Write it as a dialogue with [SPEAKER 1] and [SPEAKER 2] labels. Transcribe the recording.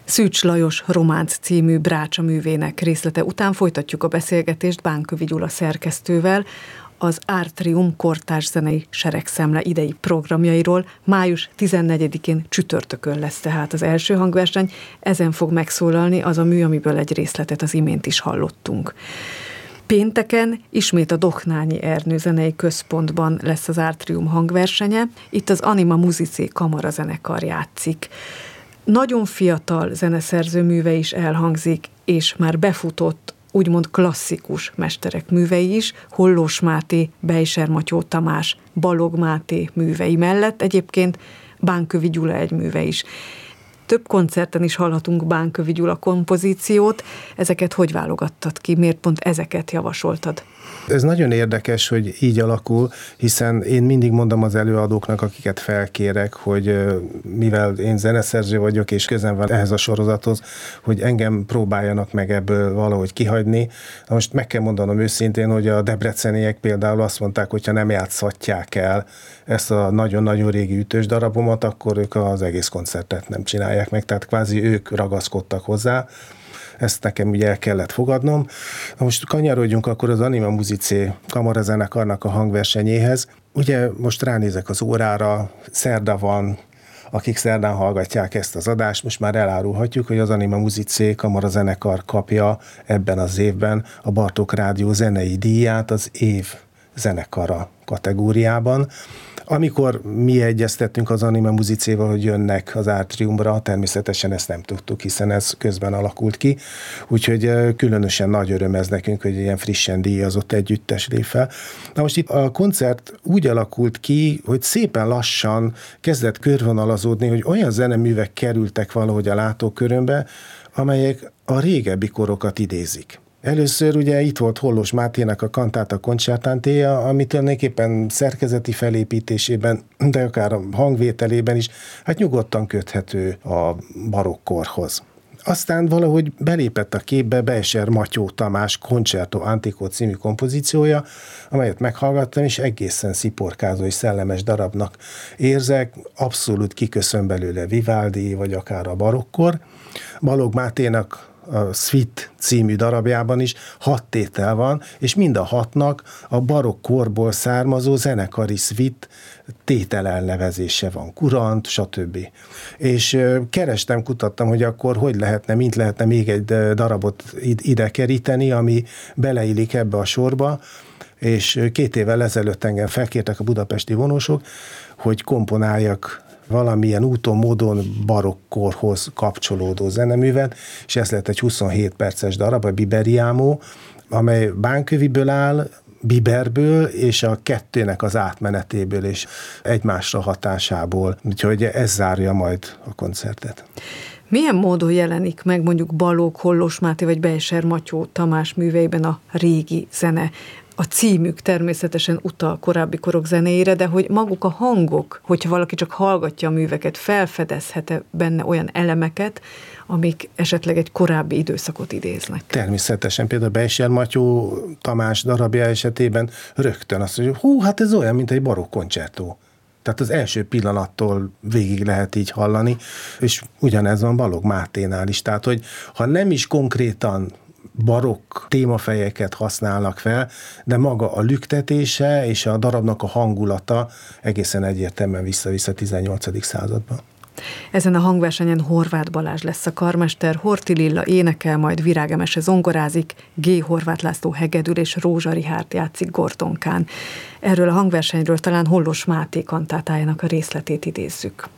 [SPEAKER 1] Szűcs Lajos Románc című Brácsa művének részlete után folytatjuk a beszélgetést Bánkövi Gyula szerkesztővel az Artrium kortárs zenei seregszemle idei programjairól. Május 14-én csütörtökön lesz tehát az első hangverseny, ezen fog megszólalni az a mű, amiből egy részletet az imént is hallottunk. Pénteken ismét a Doknányi Ernő Zenei Központban lesz az Artrium hangversenye, itt az Anima Musicae kamarazenekar játszik. Nagyon fiatal zeneszerző műve is elhangzik, és már befutott, úgymond klasszikus mesterek művei is, Hollós Máté, Bejser Matyó Tamás, Balog Máté művei mellett egyébként Bánkövi Gyula egy műve is. Több koncerten is hallhatunk Bánkövi Gyula kompozíciót. Ezeket hogy válogattad ki? Miért pont ezeket javasoltad?
[SPEAKER 2] Ez nagyon érdekes, hogy így alakul, hiszen én mindig mondom az előadóknak, akiket felkérek, hogy mivel én zeneszerző vagyok, és közem van ehhez a sorozathoz, hogy engem próbáljanak meg ebből valahogy kihagyni. Na most meg kell mondanom őszintén, hogy a debreceniek például azt mondták, hogyha nem játszhatják el ezt a nagyon-nagyon régi ütős darabomat, akkor ők az egész koncertet nem csinálják meg, tehát kvázi ők ragaszkodtak hozzá. Ezt nekem ugye el kellett fogadnom. Na most kanyarodjunk akkor az Anima Musicae kamarazenekarnak a hangversenyéhez. Ugye most ránézek az órára, szerda van, akik szerdán hallgatják ezt az adást, most már elárulhatjuk, hogy az Anima Musicae kamarazenekar kapja ebben az évben a Bartók Rádió zenei díját az év zenekara kategóriában. Amikor mi egyeztettünk az Anima Musicae-val, hogy jönnek az Artriumra, természetesen ezt nem tudtuk, hiszen ez közben alakult ki, úgyhogy különösen nagy öröm ez nekünk, hogy ilyen frissen díjazott együttes lép fel. Na most itt a koncert úgy alakult ki, hogy szépen lassan kezdett körvonalazódni, hogy olyan zeneművek kerültek valahogy a látókörömbe, amelyek a régebbi korokat idézik. Először ugye itt volt Hollós Mátének a Cantata Concertantéja, ami tulajdonképpen szerkezeti felépítésében, de akár a hangvételében is, hát nyugodtan köthető a barokkorhoz. Aztán valahogy belépett a képbe Bejser Matyó Tamás Concerto Antico című kompozíciója, amelyet meghallgattam, és egészen sziporkázó és szellemes darabnak érzek, abszolút kiköszön belőle Vivaldi, vagy akár a barokkor. Balog Máténak a Suite című darabjában is 6 tétel van, és mind a 6-nak a barokk korból származó zenekari suite tételelnevezése van, kurant, stb. És kerestem, kutattam, hogy akkor hogy lehetne, mint lehetne még egy darabot ide keríteni, ami beleillik ebbe a sorba, és 2 évvel ezelőtt engem felkértek a budapesti vonósok, hogy komponáljak valamilyen úton, módon barokkorhoz kapcsolódó zeneművet, és ez lett egy 27 perces darab, a Biberiámó, amely Bánköviből áll, Biberből, és a kettőnek az átmenetéből és egymásra hatásából. Úgyhogy ez zárja majd a koncertet.
[SPEAKER 1] Milyen módon jelenik meg mondjuk Balog, Hollós Máté vagy Bejser Matyó Tamás műveiben a régi zene? A címük természetesen utal korábbi korok zenéjére, de hogy maguk a hangok, hogyha valaki csak hallgatja a műveket, felfedezhet-e benne olyan elemeket, amik esetleg egy korábbi időszakot idéznek? Természetesen,
[SPEAKER 2] például Bejser Matyó Tamás darabja esetében rögtön azt mondja, hogy hát ez olyan, mint egy barokk koncertó. Tehát az első pillanattól végig lehet így hallani, és ugyanez van Balog Máténál is. Tehát, hogy ha nem is konkrétan barokk témafejeket használnak fel, de maga a lüktetése és a darabnak a hangulata egészen egyértelműen vissza-vissza 18. században.
[SPEAKER 1] Ezen a hangversenyen Horváth Balázs lesz a karmester, Horthy Lilla énekel, majd Virág Emese zongorázik, G. Horváth László hegedül és Rózsa Richárd játszik gordonkán. Erről a hangversenyről talán Hollós Máté kantátájának a részletét idézzük.